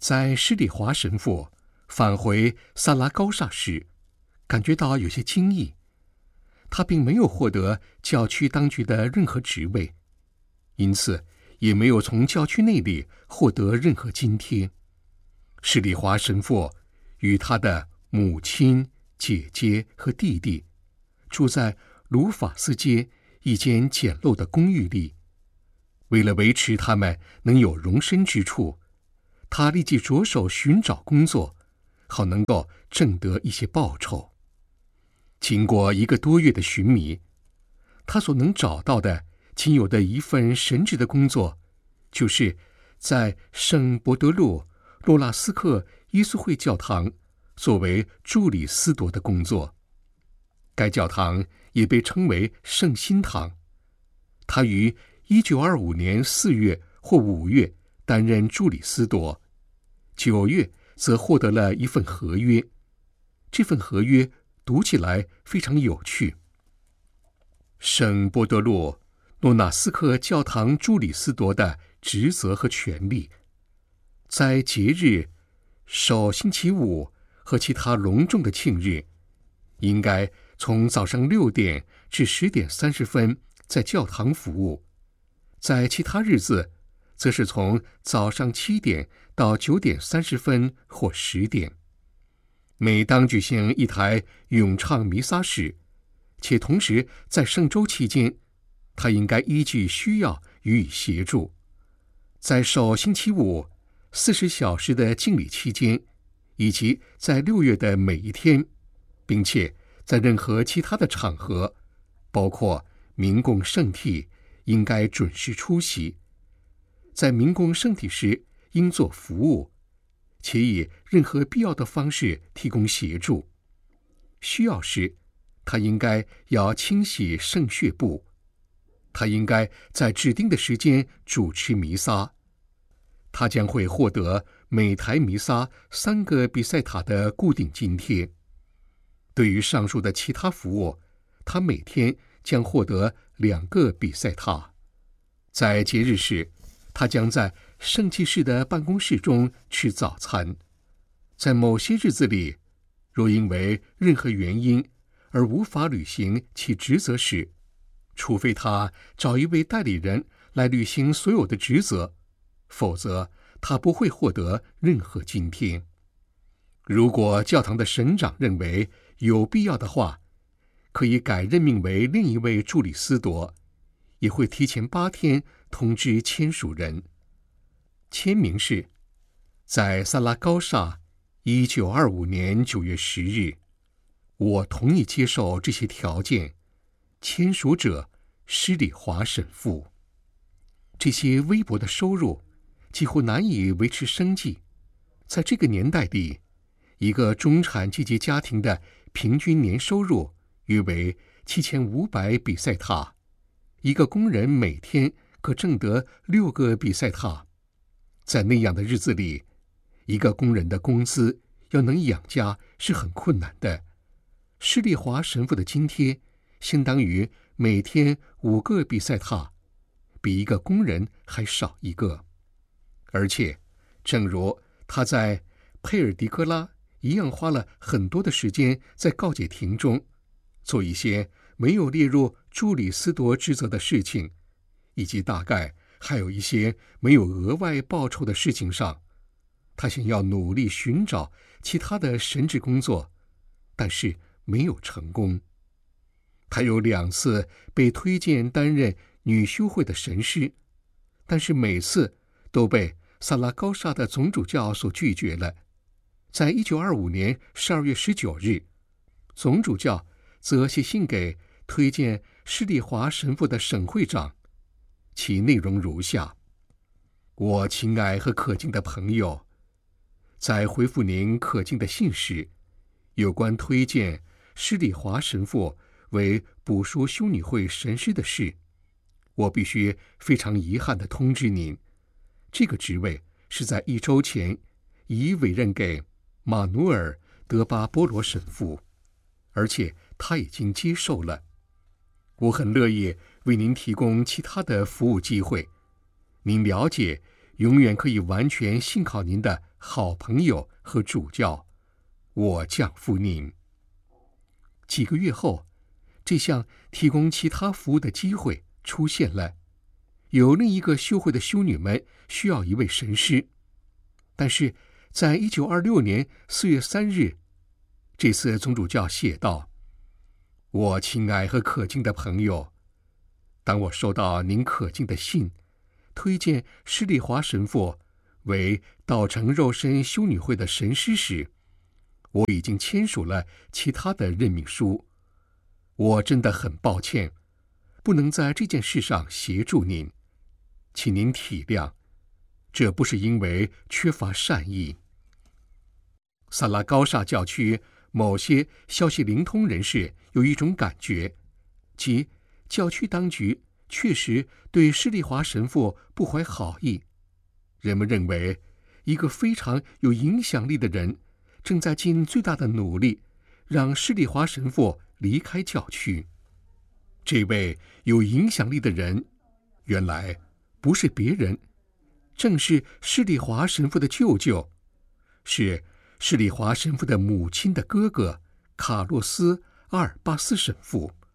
在施里华神父返回萨拉高萨时，感觉到有些惊异。他并没有获得教区当局的任何职位，因此也没有从教区内里获得任何津贴。施里华神父与他的母亲、姐姐和弟弟住在鲁法斯街一间简陋的公寓里。为了维持他们能有容身之处，他立即着手寻找工作，好能够挣得一些报酬。经过1个多月的寻觅，他所能找到的仅有的一份神职的工作，就是在圣伯德禄洛拉斯克耶稣会教堂作为助理司铎的工作。该教堂也被称为圣心堂。他于1925年4月或5月担任助理司铎，9月则获得了一份合约。这份合约读起来非常有趣。圣波德洛诺纳斯克教堂助理司铎的职责和权利，在节日、守星期五和其他隆重的庆日，应该从早上6点至10点30分在教堂服务；在其他日子，则是从早上7点到9点30分或10点。每当举行一台咏唱弥撒时，且同时在圣周期间，他应该依据需要予以协助。在守星期五40小时的敬礼期间，以及在6月的每一天，并且在任何其他的场合，包括民供圣体，应该准时出席。在民供圣体时，应做服务，且以任何必要的方式提供协助。需要时，他应该要清洗圣血部。他应该在指定的时间主持弥撒。他将会获得每台弥撒3个比塞塔的固定津贴。对于上述的其他服务，他每天将获得2个比塞塔。在节日时，他将在圣祭司的办公室中吃早餐。在某些日子里，若因为任何原因而无法履行其职责时，除非他找一位代理人来履行所有的职责，否则他不会获得任何津贴。如果教堂的神长认为有必要的话，可以改任命为另一位助理司铎，也会提前8天通知签署人。签名是：在萨拉高萨1925年9月10日，我同意接受这些条件。签署者施里华神父。这些微薄的收入几乎难以维持生计。在这个年代里，一个中产阶级家庭的平均年收入约为7500比塞塔，一个工人每天可挣得6个比塞塔。在那样的日子里，一个工人的工资要能养家是很困难的。施里华神父的津贴相当于每天5个比塞塔，比一个工人还少1个。而且，正如他在佩尔迪克拉一样，花了很多的时间在告解亭中做一些没有列入助理司铎职责的事情，以及大概还有一些没有额外报酬的事情上，他想要努力寻找其他的神职工作，但是没有成功。他有2次被推荐担任女修会的神师，但是每次都被萨拉高萨的总主教所拒绝了。在1925年12月19日，总主教则写信给推荐施里华神父的省会长，其内容如下：我亲爱和可敬的朋友，在回复您可敬的信时，有关推荐施里华神父为补赎修女会神师的事，我必须非常遗憾地通知您，这个职位是在1周前已委任给马努尔·德巴波罗神父，而且他已经接受了。我很乐意为您提供其他的服务机会，您了解永远可以完全信靠您的好朋友和主教，我降付您。”几个月后，这项提供其他服务的机会出现了。有另一个修会的修女们需要一位神师，但是在1926年4月3日，这次总主教写道：“我亲爱和可敬的朋友，当我收到您可敬的信，推荐施丽华神父为道成肉身修女会的神师时，我已经签署了其他的任命书。我真的很抱歉，不能在这件事上协助您，请您体谅，这不是因为缺乏善意。”萨拉高萨教区某些消息灵通人士有一种感觉，即教区当局确实对施丽华神父不怀好意。人们认为，一个非常有影响力的人正在尽最大的努力让施丽华神父离开教区。这位有影响力的人原来不是别人，正是施丽华神父的舅舅，是施丽华神父的母亲的哥哥卡洛斯·阿尔巴斯神父。